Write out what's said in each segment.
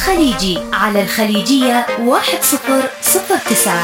خليجي على الخليجية 1009.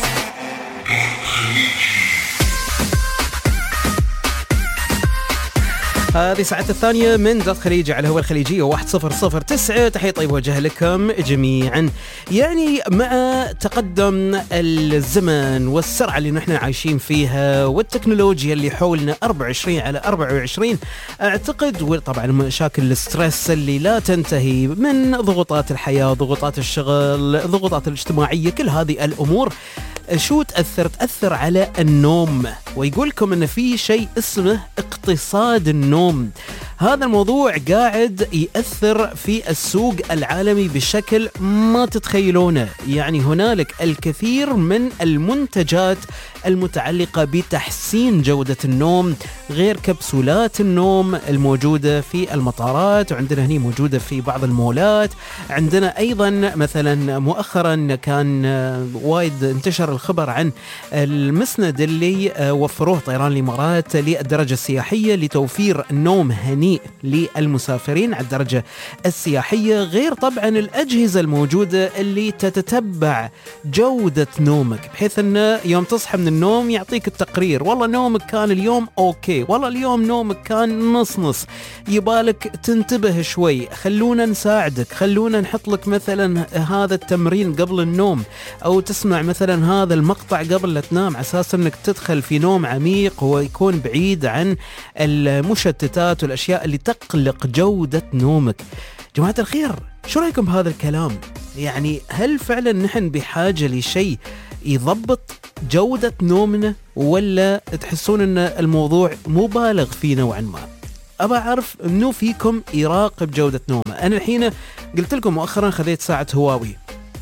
هذه ساعة الثانية من ذات خليجي على هو الخليجية 1009. تحية طيب وجه لكم جميعا. يعني مع تقدم الزمن والسرعة اللي نحن عايشين فيها والتكنولوجيا اللي حولنا 24 على 24، أعتقد وطبعا مشاكل الستريس اللي لا تنتهي من ضغوطات الحياة، ضغوطات الشغل، ضغوطات الاجتماعية، كل هذه الأمور شو تأثر على النوم. ويقولكم أن في شيء اسمه اقتصاد النوم. هذا الموضوع قاعد يأثر في السوق العالمي بشكل ما تتخيلونه. يعني هنالك الكثير من المنتجات المتعلقة بتحسين جودة النوم، غير كبسولات النوم الموجودة في المطارات، وعندنا هني موجودة في بعض المولات. عندنا أيضا مثلا مؤخرا كان وايد انتشر الخبر عن المسند اللي وفروه طيران الإمارات للدرجة السياحية لتوفير نوم هنيء للمسافرين على الدرجة السياحية، غير طبعا الأجهزة الموجودة اللي تتتبع جودة نومك، بحيث أنه يوم تصحى من النوم يعطيك التقرير، والله نومك كان اليوم أوكي، والله اليوم نومك كان نص، يبالك تنتبه شوي، خلونا نساعدك، خلونا نحط لك مثلا هذا التمرين قبل النوم، أو تسمع مثلا هذا المقطع قبل لا تنام، على أساس أنك تدخل في نوم عميق ويكون بعيد عن المشتتات والأشياء اللي تقلق جودة نومك. جماعة الخير، شو رأيكم بهذا الكلام؟ يعني هل فعلا نحن بحاجة لشيء يضبط جودة نومنا، ولا تحسون أن الموضوع مبالغ فيه نوعا ما؟ أبا أعرف أنه فيكم يراقب جودة نومه. أنا الحين قلت لكم مؤخرا خذيت ساعة هواوي،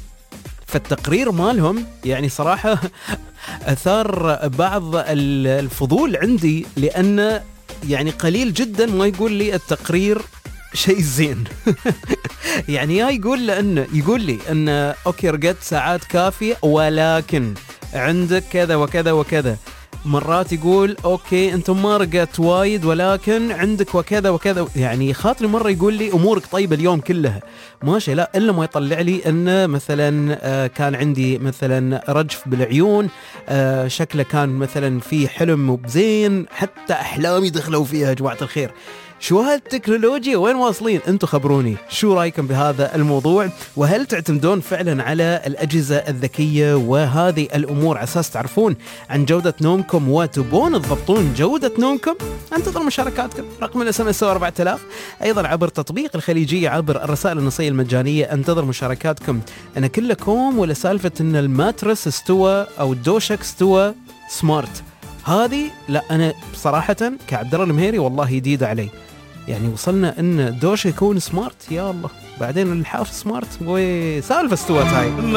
فالتقرير مالهم يعني صراحة أثار بعض الفضول عندي، لأن يعني قليل جدا ما يقول لي التقرير شيء زين. يعني يقول لي أن أوكي رقدت ساعات كافية، ولكن عندك كذا وكذا وكذا. مرات يقول أوكي أنتم ما رقدت وايد، ولكن عندك وكذا وكذا. يعني خاطري مرة يقول لي أمورك طيبة اليوم كلها ماشي، لا إلا ما يطلع لي أن مثلا كان عندي مثلا رجف بالعيون، شكله كان مثلا في حلم مو بزين، حتى أحلامي دخلوا فيها. يا جماعة الخير، شو هالتكنولوجيا وين واصلين؟ انتم خبروني شو رايكم بهذا الموضوع، وهل تعتمدون فعلا على الأجهزة الذكية وهذه الأمور على أساس تعرفون عن جودة نومكم وتبون تضبطون جودة نومكم؟ انتظر مشاركاتكم. رقم الSMS 4000، أيضا عبر تطبيق الخليجية، عبر الرسائل النصية المجانية. انتظر مشاركاتكم. أنا كلكم ولا سالفة أن الماترس استوى أو الدوشك استوى سمارت، هذه لا، أنا بصراحة كعبد الله المهيري والله جديدة علي. يعني وصلنا ان دوش يكون سمارت، يا الله، بعدين الحاف سمارت وسالفة استوت هاي.